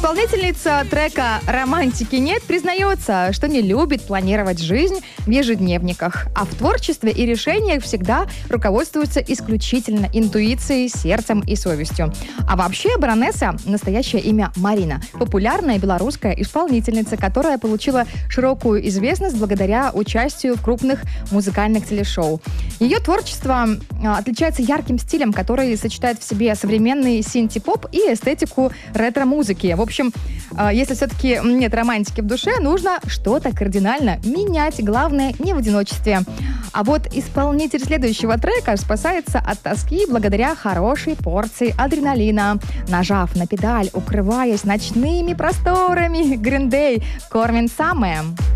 Исполнительница трека «Романтики нет» признается, что не любит планировать жизнь в ежедневниках, а в творчестве и решениях всегда руководствуется исключительно интуицией, сердцем и совестью. А вообще баронесса – настоящее имя Марина, популярная белорусская исполнительница, которая получила широкую известность благодаря участию в крупных музыкальных телешоу. Ее творчество отличается ярким стилем, который сочетает в себе современный синти-поп и эстетику ретро-музыки. В общем, если все-таки нет романтики в душе, нужно что-то кардинально менять. Главное, не в одиночестве. А вот исполнитель следующего трека спасается от тоски благодаря хорошей порции адреналина. Нажав на педаль, укрываясь ночными просторами, Green Day кормит самое.